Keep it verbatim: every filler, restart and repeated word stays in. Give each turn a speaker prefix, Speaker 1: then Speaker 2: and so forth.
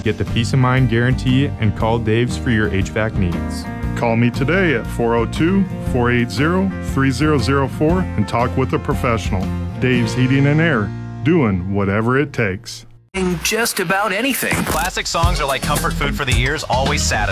Speaker 1: Get the peace of mind guarantee and call Dave's for your H V A C needs.
Speaker 2: Call me today at four oh two, four eight zero, three zero zero four and talk with a professional. Dave's Heating and Air, doing whatever it takes.
Speaker 3: Just about anything.
Speaker 4: Classic songs are like comfort food for the ears, always satisfying.